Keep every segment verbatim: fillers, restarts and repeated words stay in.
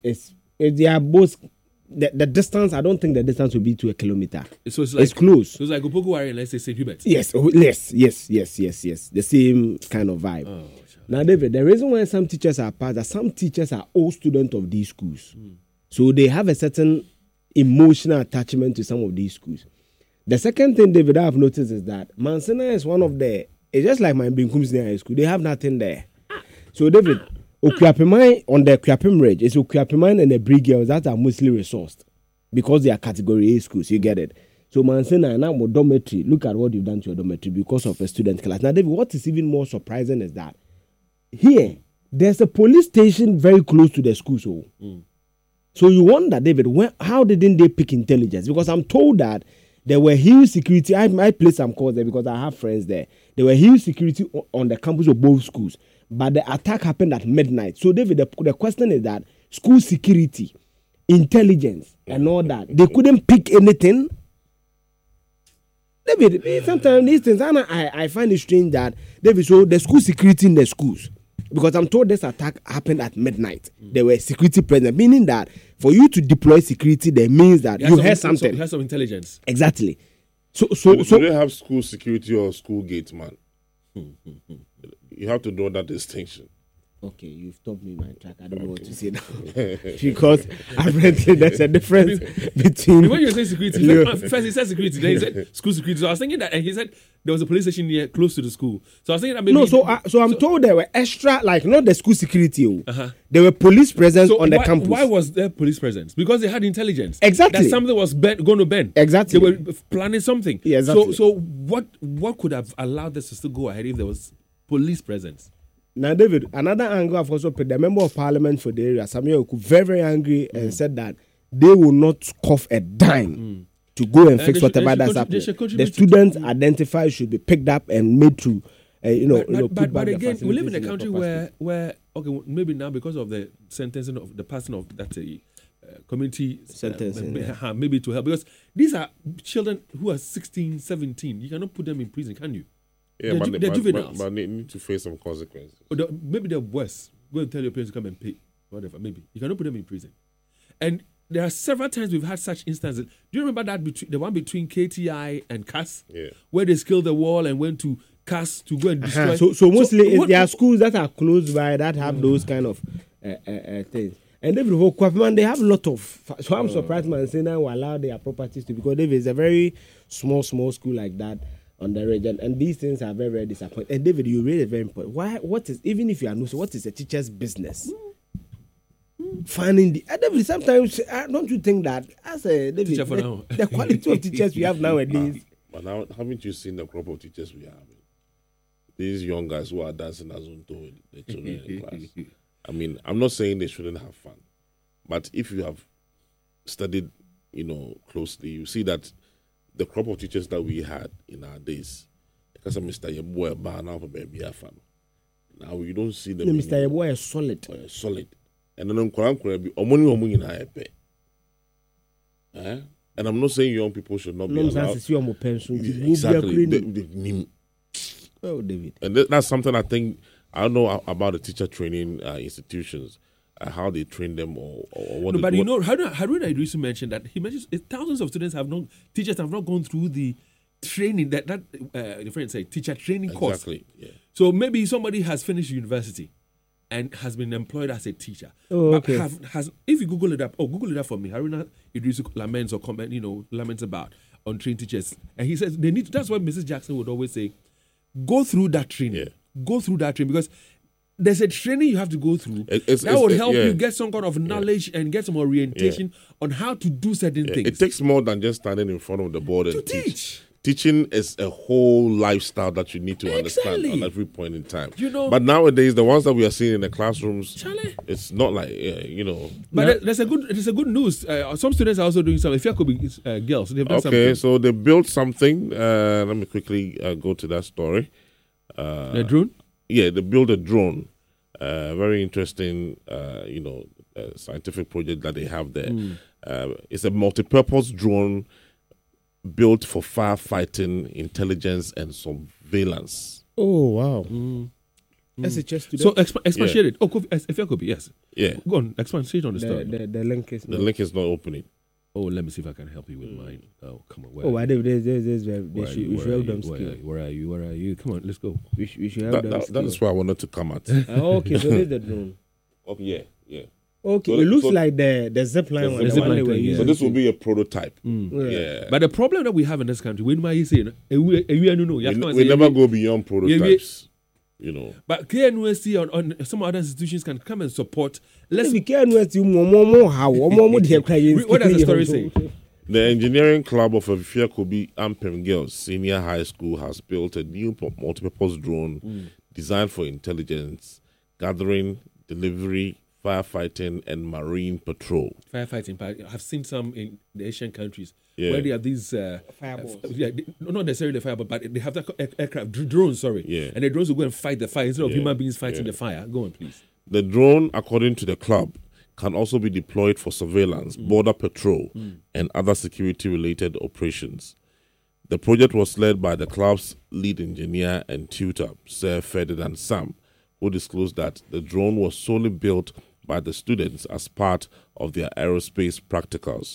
It's, it's they are both. The, the distance, I don't think the distance will be to a kilometer. So it's like it's close. So it's like Opoku and let's say Saint Hubert. Yes, oh, yes, yes, yes, yes, yes. The same kind of vibe. Oh, sure. Now, David, the reason why some teachers are part that some teachers are old students of these schools, mm. so they have a certain emotional attachment to some of these schools. The second thing, David, I've noticed is that Mansena is one of the. It's just like my Binkum's High School. They have nothing there. So, David. Okuapemai on the Okuapem Ridge, it's Okuapemai and the Brig Girls that are mostly resourced because they are category A schools. You get it? So, Mansena and now dormitory. Look at what you've done to your dormitory because of a student class. Now, David, what is even more surprising is that here there's a police station very close to the school. So, mm. so you wonder, David, when, how didn't they pick intelligence? Because I'm told that there were huge security. I might play some calls there because I have friends there. There were huge security on the campus of both schools. But the attack happened at midnight. So, David, the, the question is that school security, intelligence, and all that, they couldn't pick anything. David, sometimes these things, and I, I find it strange that, David, so the school security in the schools, because I'm told this attack happened at midnight. Mm. There were security present, meaning that for you to deploy security, that means that you, you heard some, something. You have some intelligence. Exactly. So, so, do, so do they have school security or school gate man? You have to know that distinction. Okay, you've taught me my track. I don't okay. know what to say now. Because apparently there's a difference between... When you say security, you first he said security, then he said school security. So I was thinking that, and he said there was a police station near, close to the school. So I was thinking that maybe... No, so, uh, so I'm so, told there were extra, like not the school security. Uh-huh. There were police presence so on why, the campus. Why was there police presence? Because they had intelligence. Exactly. That something was bent, going to bend. Exactly. They were planning something. Yeah, exactly. So, so what, what could have allowed this to still go ahead if there was police presence? Now, David, another angle I've also put the member of parliament for the area, Samuel Oku, very, very angry mm. and said that they will not cough a dime mm. to go and uh, fix whatever that's happening. The students to, identified should be picked up and made to, uh, you know, but, you know but, but, but again, we live in a country where, where, okay, maybe now because of the sentencing of the passing of that uh, community sentencing, uh, yeah. maybe to help, because these are children who are sixteen, seventeen. You cannot put them in prison, can you? Yeah, they're, but, ju- they, they're but, juveniles. But, but they need to face some consequences. Or the, maybe they're worse. Go and tell your parents to come and pay. Whatever, maybe. You cannot put them in prison. And there are several times we've had such instances. Do you remember that between, the one between K T I and C A S? Yeah. Where they scaled the wall and went to C A S to go and destroy. Uh-huh. So, so mostly so, what, there are schools that are close by that have mm. those kind of uh, uh, uh, things. And David Hokwapman, they have a lot of... So I'm surprised man saying that will allow their properties to... Because David is a very small, small school like that on the region, and these things are very, very disappointing. And David, you raised a very important. Why? What is even if you are new? So what is a teacher's business? Mm. Finding the. And David, sometimes uh, don't you think that as a David, teacher for the, now. the quality of teachers we have nowadays? But, but now, haven't you seen the crop of teachers we have? These young guys who are dancing as on to the children in class. I mean, I'm not saying they shouldn't have fun, but if you have studied, you know, closely, you see that. The crop of teachers that we had in our days, because Mister Yeboah bar now for baby fan. Now you don't see them. No, Mister Yeboah is solid, uh, solid, and then on Quran Quran be omoni omoni na epe. Eh? And I'm not saying young people should not be no, allowed. Exactly. The, the, oh, David. And th- that's something I think I don't know about the teacher training uh, institutions. Uh, how they train them or, or what? No, but what, you know, Haruna Idrisu mentioned that he mentions thousands of students have not, teachers have not gone through the training that that uh, the friend said teacher training course. Exactly. Yeah. So maybe somebody has finished university and has been employed as a teacher. Oh, okay. But have, has if you Google it up, oh Google it up for me. Haruna Idrisu laments or comment, you know, laments about untrained teachers, and he says they need. To, that's what Missus Jackson would always say: go through that training. Yeah. Go through that training because. There's a training you have to go through it, it's, that it's, will help yeah. you get some kind of knowledge yeah. and get some orientation yeah. on how to do certain yeah. things. It takes more than just standing in front of the board and to teach. teach. Teaching is a whole lifestyle that you need to exactly. understand at every point in time. You know, but nowadays, the ones that we are seeing in the classrooms, Charlie. It's not like, uh, you know. But yeah. there's a good there's a good news. Uh, some students are also doing something. If you could be uh, girls, they've done okay, something. so they built something. Uh, let me quickly uh, go to that story. Uh, the drone? Yeah, they built a drone. Uh, very interesting, uh, you know, uh, scientific project that they have there. Mm. Uh, it's a multi-purpose drone built for firefighting, intelligence, and surveillance. Oh, wow. Mm. S H S students. So exp- expatiate Yeah. it. Oh, Kofi, if you could be, yes. Yeah. Go on, expatiate on the, the, story. the, the link is The not. link is not opening. Oh, let me see if I can help you with mine. Oh, come on. Where Oh, are I you? did. There's, there's, there's, there's, Where they are should, you? we Where should are help you? them Where are skill. you? Where are you? Where are you? Come on, let's go. We, sh- we should help That, them that, skill. that is where I wanted to come at. Oh, okay, so there's the drone. Oh, yeah, yeah. Okay, So it the- looks so- like the the zipline The one. The zip one line they were thing, yeah. So using. this will be a prototype. Yeah. Yeah. But the problem that we have in this country, when my say, no, eh, we eh, we are no, no, you have we to come and we say, never eh, go beyond prototypes. You know. But K N U S T and on some other institutions can come and support. Let's. Let's be careful with you. More, more, more. How? More, more. They crying. What does the story say? The engineering club of Afia-Kobi Ampem Girls Senior High School has built a new pu- multipurpose drone Mm. designed for intelligence, gathering, delivery, firefighting, and marine patrol. Firefighting. But I've seen some in the Asian countries Yeah. where they have these uh, Fireballs. uh, yeah, they, not necessarily fireball, but they have that air- aircraft dr- drones. Sorry, Yeah. and the drones will go and fight the fire instead of Yeah. human beings fighting Yeah. the fire. Go on, please. The drone, according to the club, can also be deployed for surveillance, border patrol, and other security-related operations. The project was led by the club's lead engineer and tutor, Sir Ferdinand Sam, who disclosed that the drone was solely built by the students as part of their aerospace practicals.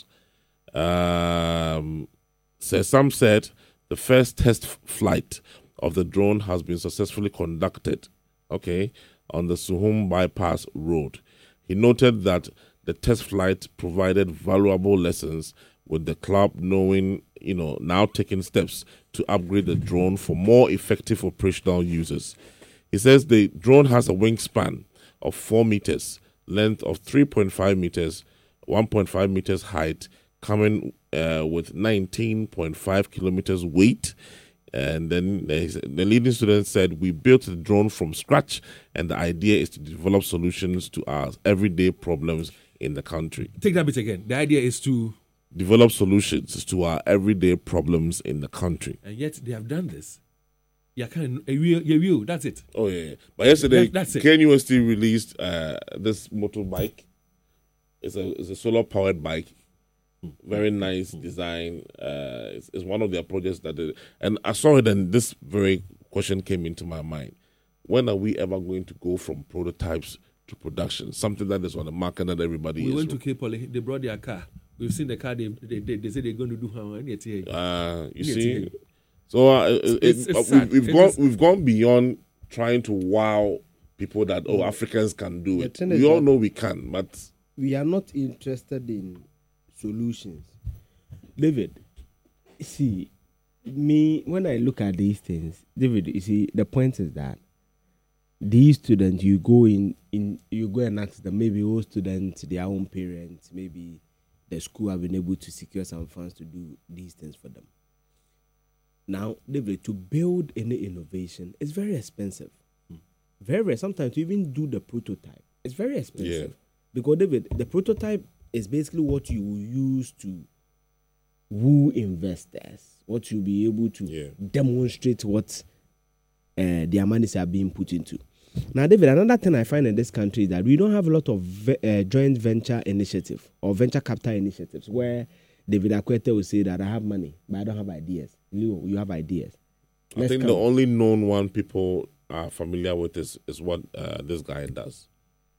Um, Sir Sam said the first test f- flight of the drone has been successfully conducted, okay, on the Suhum Bypass Road. He noted that the test flight provided valuable lessons, with the club knowing, you know, now taking steps to upgrade the drone for more effective operational uses. He says the drone has a wingspan of four meters, length of three point five meters, one point five meters height, coming uh, with nineteen point five kilometers weight. And then the the leading student said, "We built the drone from scratch, and the idea is to develop solutions to our everyday problems in the country. Take that bit again. The idea is to, Develop solutions to our everyday problems in the country." and yet they have done this. Yeah, can you, you, you, that's it. Oh yeah. But yesterday, That- that's it. K N U S T released uh, this motorbike. It's a it's a solar powered bike. Very nice design. Uh, it's, it's one of their projects that they, and I saw it, and this very question came into my mind: when are we ever going to go from prototypes to production? Something that is on the market that everybody We is. went to Cape Poly. They brought their car. We've seen the car. They they, they, they say they're going to do how and yet here. Uh, you Yes, see, it- so uh, it, it's- it- it's we- sad. we've It gone is- we've gone beyond trying to wow people that oh Africans can do The it. thing is We all that- know we can, but We are not interested in solutions. David, see, me, when I look at these things, David, you see, the point is that these students, you go in, in you go and ask them, maybe all students, their own parents, maybe the school have been able to secure some funds to do these things for them. Now, David, to build any innovation is very expensive. Very, sometimes to even do the prototype, it's very expensive. Yeah. Because, David, the prototype is basically what you will use to woo investors, what you'll be able to Yeah. demonstrate what uh, their monies are being put into. Now, David, another thing I find in this country is that we don't have a lot of ve- uh, joint venture initiative or venture capital initiatives where David Akwete will say that I have money, but I don't have ideas. Leo, you have ideas. I Let's think come. the only known one people are familiar with is is what uh, this guy does.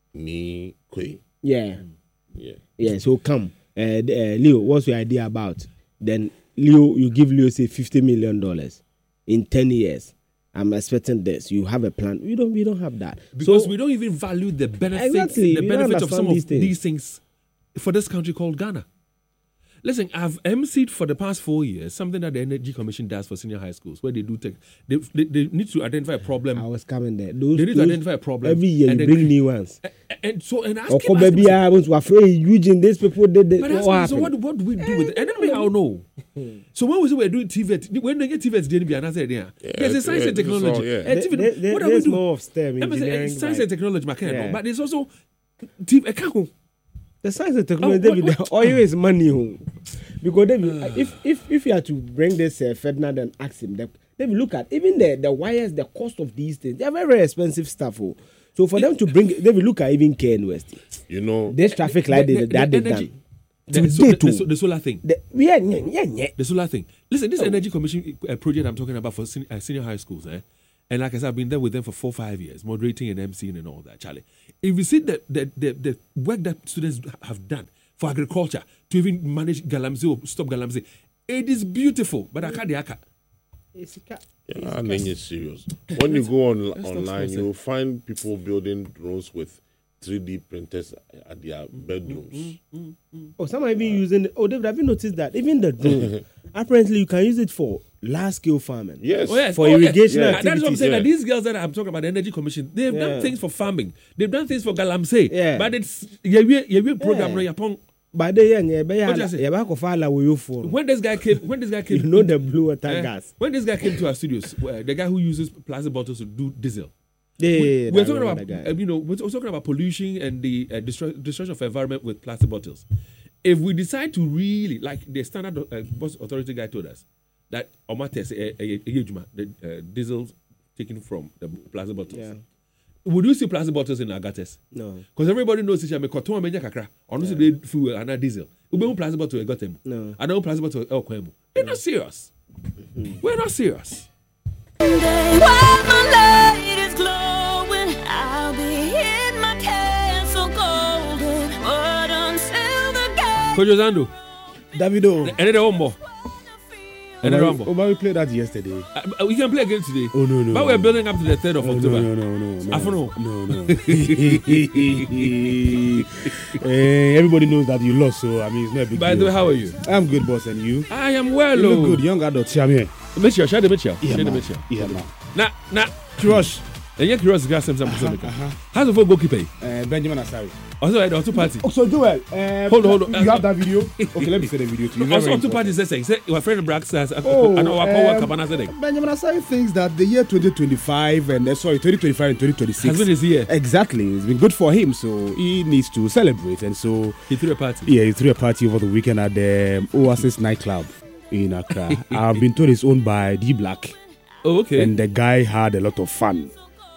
Me Kwe. Yeah. Yeah. Yeah, so come. Uh, d- uh, Leo, what's your idea about? Then Leo, you give Leo, say, fifty million dollars in ten years. I'm expecting this. You have a plan. We don't we don't have that. Because so, we don't even value the benefits, Exactly. the We don't benefits of some understand of these things. these things for this country called Ghana. Listen, I've emceed for the past four years something that the Energy Commission does for senior high schools, where they do take they, they, they need to identify a problem. I was coming there. Those, They need to those- identify a problem. Every year and you then- bring new ones. And, and so and ask Or him, come ask him, baby, say, I was afraid Eugene, these people did this. but What ask me, happened? so what, what do we do with it? And then we how know. So when we say we're doing T V E T, when they get T V E T, they be another there. There's a science yeah, and this is all- technology. yeah. And T V E T, There- there- what do we there's do? more of STEM, Let me say, engineering. science like- and technology, my kind, Yeah. but there's also T V E T. The science and technology, Oh, what- David, what- the oil is money. Oh. Because David, if if if you had to bring this uh, Ferdinand and ask him, the, David, look at even the the wires, the cost of these things, they are very, very expensive stuff. Oh. So for them to bring, David, look at even K N U S T. You know, This traffic light The- they- the- that the they've energy- done. The, Today so, the, too. the, the solar thing. The, yeah, yeah, yeah, yeah. The solar thing. Listen, this energy commission uh, project I'm talking about for sen- uh, senior high schools, eh? And like I said, I've been there with them for four, five years, moderating and emceeing and all that, Charlie. If you see the, the, the, the work that students have done for agriculture to even manage Galamsey or stop Galamsey, it is beautiful. But I can't. Yeah, and then it's serious. When you go on online, you'll find people building drones with three D printers at their bedrooms. Mm, mm, mm. Oh, some are even using. Oh, David, have you noticed that even the drone? Apparently, you can use it for large-scale farming. Yes. Oh, yes. For oh, irrigation yes. activities. That's what I'm saying. Yeah. That these girls that I'm talking about, the Energy Commission, they've Yeah. done things for farming. They've done things for Galamsey. Yeah. But it's yeah, yeah, yeah, program no Yeah. Yapon. But they yeah, yeah, What do you say? yeah, yeah, When this guy came, when this guy came, you know the blue water eh, gas. when this guy came to our studios, uh, the guy who uses plastic bottles to do diesel. Yeah, yeah, yeah, we're I talking remember about, that guy. uh, you know, we're talking about pollution and the uh, destru- destruction of environment with plastic bottles. If we decide to really, like the standard uh, bus authority guy told us, that Omates, the uh, diesel taken from the plastic bottles. Yeah. Would you see plastic bottles in Agates? No. Because everybody knows it's a cotton menya kakra. Or no, they fuel and a diesel. We don't plastic bottle got them. No. I don't plastic bottle el kwemu. We're not serious. Mm-hmm. We're not serious. One day, while my light is glowing, I'll be in my castle golden. But until the gate, Kojo Zando. Davido. And then the one more. And then the one more. Oh, but we played that yesterday. Uh, we can play again today. Oh, no, no. But we're building up to the third of Oh, October. no, no, no, no. I don't know. No, no. Eh, everybody knows that you lost, so I mean, it's not a big By the deal. way, how are you? I'm good, boss, and you? I am well, You oh. look good, young adult. See, I'm here. Mitchell, share the Mitchell. Yeah, Share the man. Mitchell. Yeah, man. Nah, nah. Crush. And you're curious, guys, some something. How's the phone goalkeeper? Uh, Benjamin Asari. Also, I two party. Oh, so Joel, um, Hold on, hold on. You have that video? Okay, let me say the video to you. Very, Also, very two important. parties say, say, your friend Brax says, Oh, I know our um, Cabana said, Benjamin Asari thinks that the year twenty twenty-five and uh, sorry, twenty twenty-five and twenty twenty-six has been his year. Exactly, it's been good for him, so he needs to celebrate, and so He threw a party. yeah, he threw a party over the weekend at the um, Oasis nightclub in Accra. I've been told it's owned by D Black, Oh, okay. and the guy had a lot of fun.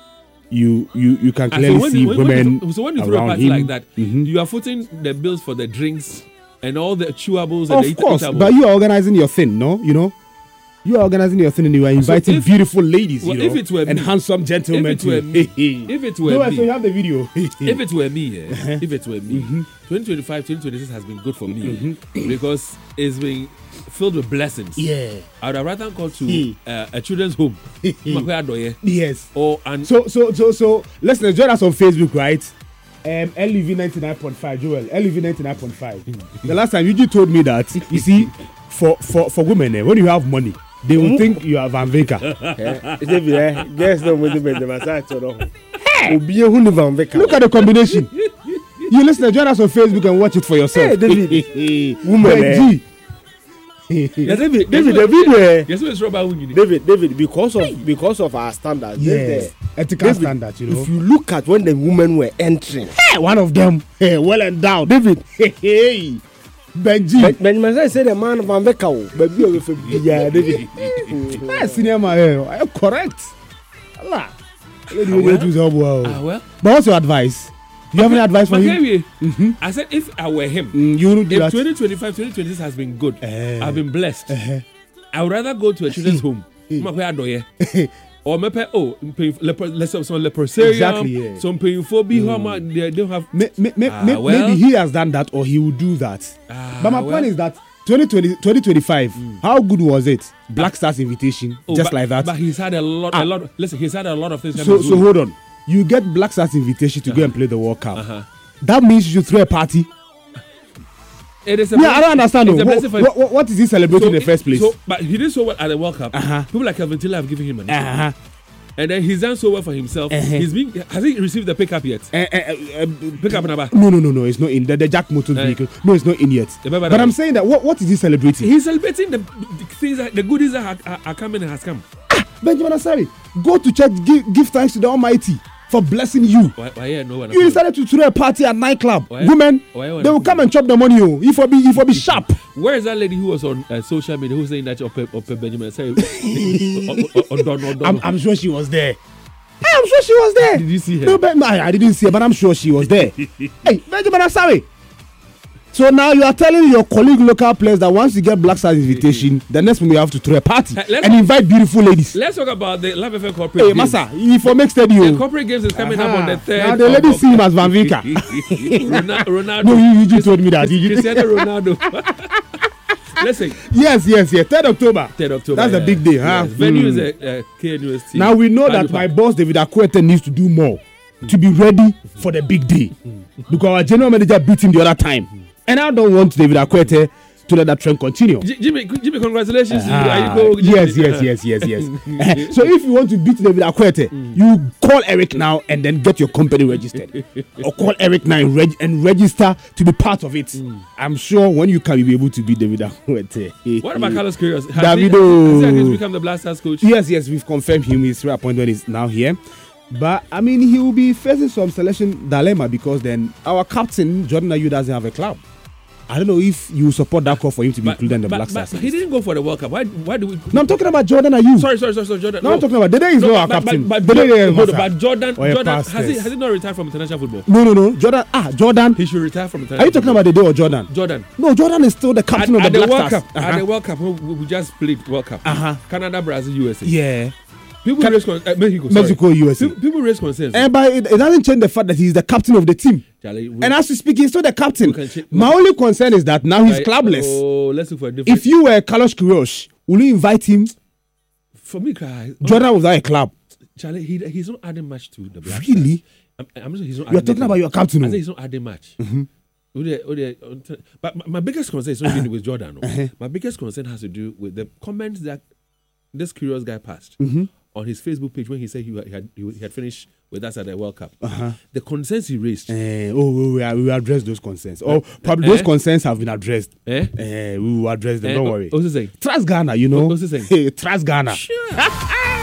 You you you can And clearly so when, see you, when, women when you, so when you throw a around party him. like that, Mhm. you are footing the bills for the drinks and all the chewables and the Of eat- course, eatables. but you are organizing your thing, no? You know, you are organizing your thing, and you are inviting if- beautiful ladies, well, you know, if it were and me- handsome gentlemen if it were too. me- if it were no, me- so you have the video. if it were me, eh, if it were me, twenty twenty-five, twenty twenty-six has been good for me because it's been filled with blessings. yeah, I would have rather gone to Hmm. uh, a children's home, Makoya Adoye, yes. or and So so so so listeners, join us on Facebook, right? Um, L E V ninety-nine point five, Joel. L E V ninety-nine point five. The last time you told me that, you see, for for for women, eh, when you have money, they will think you are Van Veka. David, eh, guess them with the Benjamin side to the Obi who live on vacation. Look at the combination. You listeners, join us on Facebook and watch it for yourself. Hey, David. Woman, eh. Yeah, David, David, David, eh, Yes, it's Robert Wunyi. David, David, because of because of our standards, yeah, David, ethical David, standards, you know. if you look at when the women were entering, Hey, one of them, hey, well endowed. David, Hey, hey, Benji. Ben- Benjamin said say the man van vacation, but we are for yeah, David. Hey, senior man, hey, are you correct? Allah. Lady, well. you do so well. Ah, well. But what's your advice? Do you have any advice for him? Makeri, I said if I were him, Mm, you wouldn't do if that. twenty twenty-five, twenty twenty-six has been good, Eh. I've been blessed. Uh-huh. I would rather go to a children's home, Makoya Adoye, or maybe oh, let's some some leprosarium, Exactly, yeah. some painphobia. How much they don't have. May, may, may, Ah, may- well. Maybe he has done that or he will do that. Ah, But my well. point is that twenty twenty, twenty twenty-five, how good was it? Black Stars invitation, Oh, just but- like that. But he's had a lot, Ah. a lot. Listen, he's had a lot of things. So, coming so good. hold on. You get Black Stars invitation to go and play the World Cup. Uh-huh. That means you should throw a party. It is a Yeah, blessing- I don't understand. it's though. a What, blessing for- what, what, what is he celebrating in the it- first place? So, but he did so well at the World Cup. Uh-huh. People like Kelvin Tiller have given him money. uh-huh. And then he's done so well for himself. Uh-huh. He's been has he received the pickup yet? Uh, uh, uh, uh, Pickup number. no, no, no, no. It's not in the, the Jack Motor Eh. vehicle. No, it's not in yet. The Baba But Dai. I'm saying that what, what is he celebrating? He's celebrating the, the things that the goodies that are, are, are coming and has come. Benjamin Asari, go to church, give, give thanks to the Almighty for blessing you. Why, why yeah, no one? You decided to throw a party at nightclub. Why- Women, why- why- they will come and chop the money. Oh, if I be, if I be sharp. Where is that lady who was on uh, social media who was saying that Ope, Ope Benjamin say, Odon, Odon. I'm, I'm sure she was there. I'm sure she was there. Did you see her? No, but I, I didn't see her, but I'm sure she was there. Hey, Benjamin Asari, So now you are telling your colleague local players that once you get Black Stars invitation, the next one you have to throw a party Uh, and invite beautiful ladies. Let's talk about the Live F M corporate Hey, games. Massa, if for make steady, The you. corporate games is coming up on the third. Now the of ladies see him October. as Van Vinca. Ronaldo. Ronaldo. No, you, you just told me that. You, you, Cristiano Ronaldo. Let's say yes, yes, yes. third October. third October. That's a yeah. big day, huh? Yes. Venue Mm. is a uh, K N U S T. Now we know that Value my Park. boss David Akwete needs to do more to be ready for the big day because our general manager beat him the other time, and I don't want David Akwete to let that trend continue. J- Jimmy, Jimmy, congratulations. to you. Ah, Are you go- yes, Jimmy? yes, yes, yes, yes. So if you want to beat David Akwete, you call Eric now and then get your company registered, or call Eric now and, reg- and register to be part of it. I'm sure when you can, you'll be able to beat David Akwete. What about Carlos Queiroz? Has Davido. he, has he become the Blasters coach? Yes, yes, we've confirmed him. His reappointment is now here. But I mean, he will be facing some selection dilemma because then our captain Jordan Ayew doesn't have a club. I don't know if you support that call for him to be But, included in the but, Black but, Stars. but he didn't go for the World Cup. Why? Why do we? No, I'm talking about Jordan Ayew. Sorry, sorry, sorry, sorry, Jordan. No, I'm talking about Dede is No, not our but, captain. But, but, Dede but, is hold on, Massa. but Jordan, Or a Jordan has pastors. he has he not retired from international football? No, no, no. Jordan. Ah, Jordan. He should retire from international. Are you talking about Dede or Jordan? Jordan? No, Jordan is still the captain at, of the at Black the World Stars. Cup, at the World Cup, we, we just played World Cup. Uh-huh. Canada, Brazil, U S A. Yeah. People Can- raise con- uh, Mexico. Sorry. Mexico, U S A. Pe- People raise concerns. And but it, it doesn't change the fact that he's the captain of the team. Charlie, we- And as we speak, he's still the captain. We can cha- My only concern is that now he's Right, clubless. Oh, let's look for a different. If you were Carlos Queiroz, will you invite him? for me, cry. Jordan was at a club. Charlie, he, he's not adding much to the Black Really? Stars. I'm, I'm not, he's not You're adding talking anything. about your captain. I oh. say he's not adding much. Oh, they- oh, they- oh, t- But my, my biggest concern is not even with Jordan. no. My biggest concern has to do with the comments that this curious guy passed on his Facebook page when he said he had, he had, he had finished with us at the World Cup. The concerns he raised. Eh, oh, we will we will address those concerns. Oh, probably those eh? concerns have been addressed. Eh? Eh, we will address them. Eh, Don't oh, worry. What's he saying? Trust Ghana, you know. What's he saying? Hey, trust Ghana. Sure.